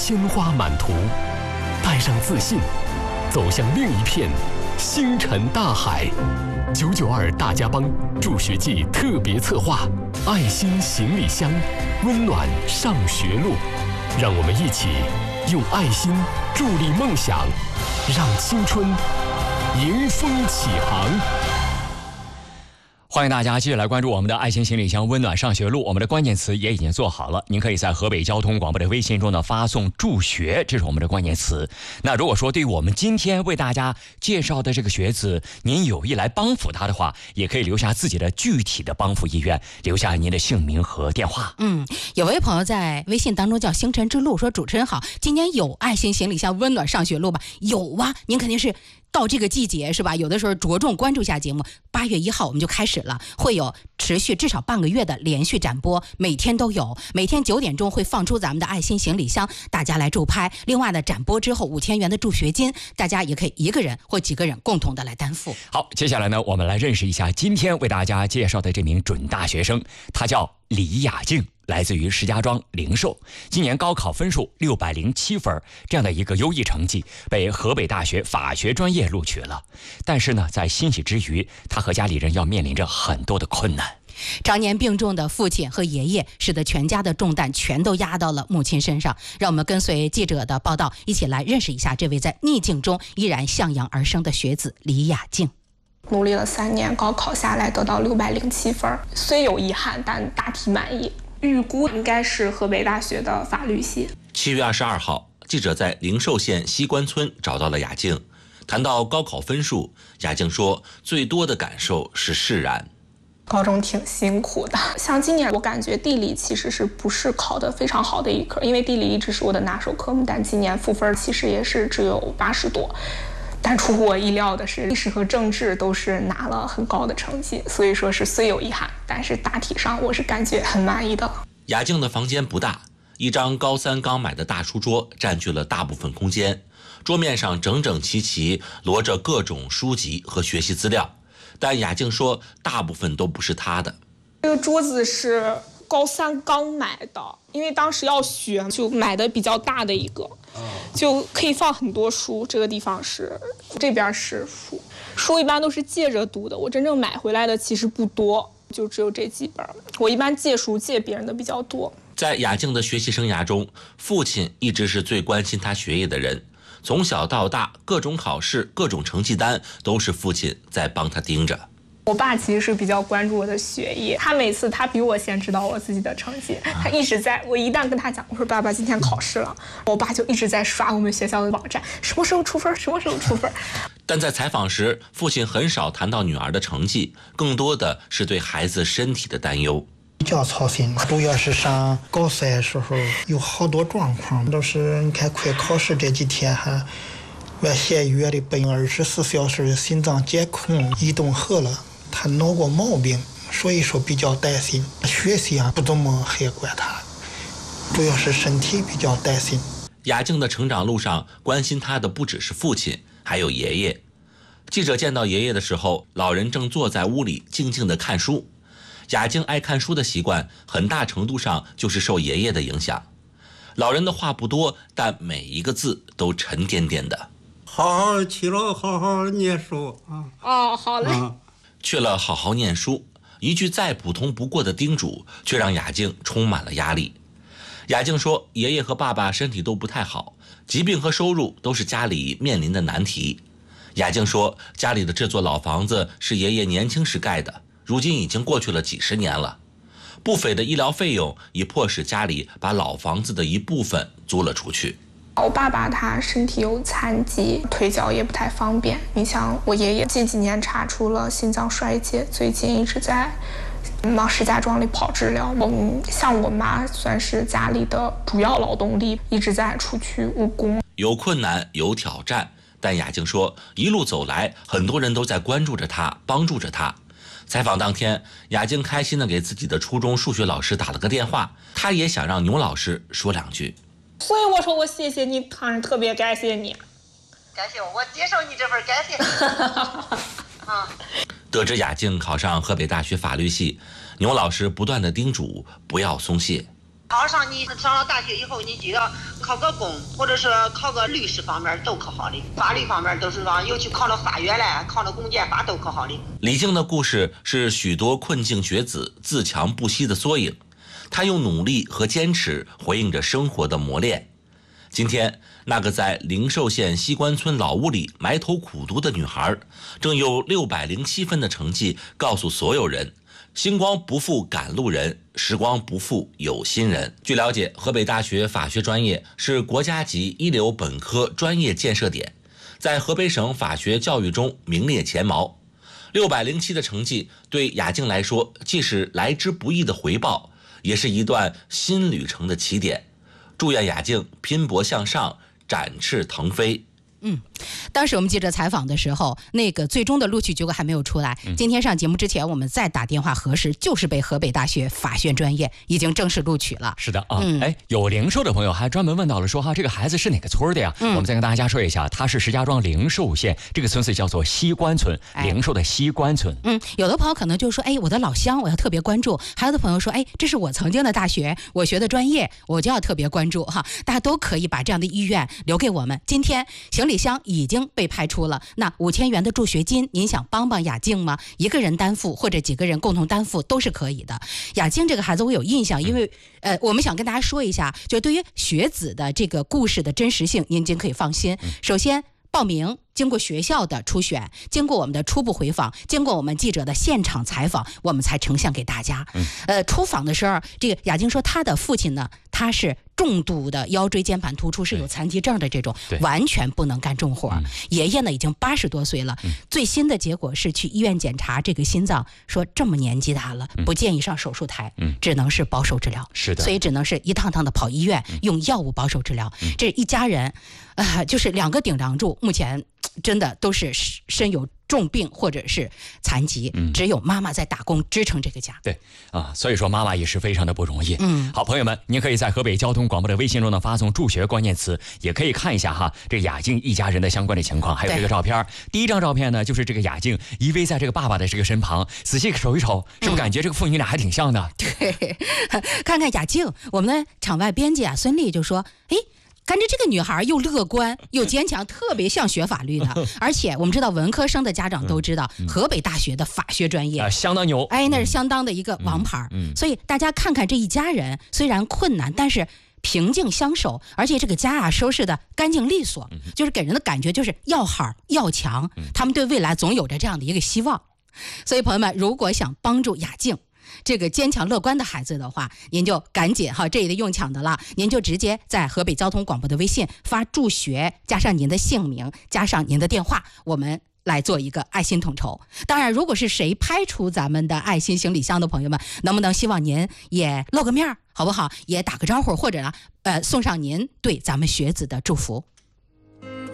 鲜花满途，带上自信，走向另一片星辰大海。992大家帮助学季特别策划，爱心行李箱，温暖上学路。让我们一起用爱心助力梦想，让青春迎风起航。 欢迎大家继续来关注我们的爱心行李箱温暖上学路，我们的关键词也已经做好了，您可以在河北交通广播的微信中呢发送助学，这是我们的关键词。那如果说对于我们今天为大家介绍的这个学子，您有意来帮扶他的话，也可以留下自己的具体的帮扶意愿，留下您的姓名和电话。 有位朋友在微信当中叫星辰之路，说主持人好，今年有爱心行李箱温暖上学路吧？有啊，您肯定是到这个季节是吧？有的时候着重关注一下节目。8月1号我们就开始了，会有持续至少半个月的连续展播，每天都有，每天9点钟会放出咱们的爱心行李箱，大家来助拍。另外呢，展播之后5000元的助学金，大家也可以一个人或几个人共同的来担负。 好，接下来呢，我们来认识一下今天为大家介绍的这名准大学生，他叫李雅静，来自于石家庄灵寿，今年高考分数607分，这样的一个优异成绩，被河北大学法学专业录取了。但是呢，在欣喜之余，他和家里人要面临着很多的困难。 常年病重的父亲和爷爷，使得全家的重担全都压到了母亲身上。让我们跟随记者的报道，一起来认识一下这位在逆境中依然向阳而生的学子李雅静。 努力了3年，高考下来得到607分，虽有遗憾，但大体满意。预估应该是河北大学的法律系。 7月22号，记者在灵寿县西关村找到了雅静。谈到高考分数，雅静说最多的感受是释然。 高中挺辛苦的，像今年我感觉地理其实是不是考得非常好的一科，因为地理一直是我的拿手科目，但今年赋分其实也是只有80多。但出乎我意料的是，历史和政治都是拿了很高的成绩，所以说是虽有遗憾，但是大体上我是感觉很满意的。 雅静的房间不大，一张高3刚买的大书桌占据了大部分空间，桌面上整整齐齐摞着各种书籍和学习资料，但雅静说大部分都不是她的。 这个桌子是高3刚买的，因为当时要学，就买的比较大的一个，就可以放很多书。这个地方是，这边是书，书一般都是借着读的，我真正买回来的其实不多，就只有这几本。我一般借书借别人的比较多。 在雅静的学习生涯中，父亲一直是最关心她学业的人，从小到大各种考试各种成绩单都是父亲在帮她盯着。 我爸其实是比较关注我的学业，他每次他比我先知道我自己的成绩，他一直在，我一旦跟他讲，我说爸爸今天考试了，我爸就一直在刷我们学校的网站，什么时候出分，什么时候出分。 但在采访时，父亲很少谈到女儿的成绩，更多的是对孩子身体的担忧。 比较操心，主要是上高3的时候有好多状况，都是你看快考试这几天还我7月的本24小时心脏监控移动后了，他闹过毛病，所以说比较担心。学习不怎么还管他，主要是身体比较担心。 雅静的成长路上，关心她的不只是父亲，还有爷爷。记者见到爷爷的时候，老人正坐在屋里静静地看书。雅静爱看书的习惯，很大程度上就是受爷爷的影响。老人的话不多，但每一个字都沉甸甸的。 好好去了，好好念书啊！ 好嘞。 去了好好念书，一句再普通不过的叮嘱，却让雅静充满了压力。雅静说，爷爷和爸爸身体都不太好，疾病和收入都是家里面临的难题。雅静说，家里的这座老房子是爷爷年轻时盖的，如今已经过去了几十年了。不菲的医疗费用已迫使家里把老房子的一部分租了出去。 我爸爸他身体有残疾，腿脚也不太方便。你像我爷爷近几年查出了心脏衰竭，最近一直在往石家庄里跑治疗。像我妈算是家里的主要劳动力，一直在出去务工。 有困难有挑战，但雅静说，一路走来，很多人都在关注着她，帮助着她。采访当天，雅静开心地给自己的初中数学老师打了个电话，她也想让牛老师说两句。 所以我说我谢谢你，当然特别感谢你。 感谢我接受你这份感谢。 得知雅静考上河北大学法律系，牛老师不断地叮嘱不要松懈。 考上你上了大学以后，你就要考个公，或者是考个律师方面都可好的，法律方面都是尤其考了法院嘞，考了公检法都可好的。 李静的故事是许多困境学子自强不息的缩影，她用努力和坚持回应着生活的磨练。今天，那个在灵寿县西关村老屋里埋头苦读的女孩，正用607分的成绩告诉所有人：星光不负赶路人，时光不负有心人。据了解，河北大学法学专业是国家级一流本科专业建设点，在河北省法学教育中名列前茅。607的成绩对雅静来说，既是来之不易的回报，也是一段新旅程的起点。祝愿雅静拼搏向上，展翅腾飞。 当时我们记者采访的时候，那个最终的录取结果还没有出来。今天上节目之前，我们再打电话核实，就是被河北大学法学专业已经正式录取了。 是的啊，有灵寿的朋友还专门问到了说这个孩子是哪个村的呀？我们再跟大家说一下，他是石家庄灵寿县这个村子叫做西关村，灵寿的西关村。 有的朋友可能就说，我的老乡我要特别关注；还有的朋友说，这是我曾经的大学，我学的专业，我就要特别关注哈。大家都可以把这样的意愿留给我们。今天行李箱已经被派出了，那5000元的助学金，您想帮帮雅静吗？一个人担负或者几个人共同担负都是可以的。雅静这个孩子我有印象，因为我们想跟大家说一下，就对于学子的这个故事的真实性，您可以放心。首先报名，经过学校的初选，经过我们的初步回访，经过我们记者的现场采访，我们才呈现给大家。出访的时候，这个雅静说她的父亲呢，他是重度的腰椎间盘突出，是有残疾证的这种，完全不能干重活。爷爷呢已经80多岁了，最新的结果是去医院检查这个心脏，说这么年纪大了，不建议上手术台，只能是保守治疗。是的，所以只能是一趟趟的跑医院，用药物保守治疗。这一家人，就是2个顶梁柱，目前真的都是身有重病或者是残疾，只有妈妈在打工支撑这个家。 对啊，所以说妈妈也是非常的不容易。好，朋友们，您可以在河北交通广播的微信中呢发送助学关键词，也可以看一下这雅静一家人的相关的情况，还有这个照片。第一张照片呢，就是这个雅静依偎在这个爸爸的这个身旁，仔细瞅一瞅，是不是感觉这个父女俩还挺像的？ 对，看看雅静，我们的场外编辑孙俪就说，感觉这个女孩又乐观又坚强，特别像学法律的。而且我们知道文科生的家长都知道，河北大学的法学专业相当牛， 那是相当的一个王牌。所以大家看看这一家人，虽然困难，但是平静相守，而且这个家收拾的干净利索，就是给人的感觉就是要好要强。他们对未来总有着这样的一个希望。所以朋友们，如果想帮助雅静这个坚强乐观的孩子的话，您就赶紧这也得用抢的了，您就直接在河北交通广播的微信发助学，加上您的姓名，加上您的电话，我们来做一个爱心统筹。当然，如果是谁拍出咱们的爱心行李箱的朋友们，能不能希望您也露个面好不好？也打个招呼，或者送上您对咱们学子的祝福。